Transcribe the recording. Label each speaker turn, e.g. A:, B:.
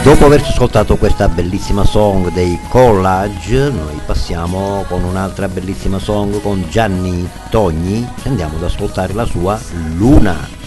A: Dopo aver ascoltato questa bellissima song dei Collage, noi passiamo con un'altra bellissima song con Gianni Togni e andiamo ad ascoltare la sua Luna.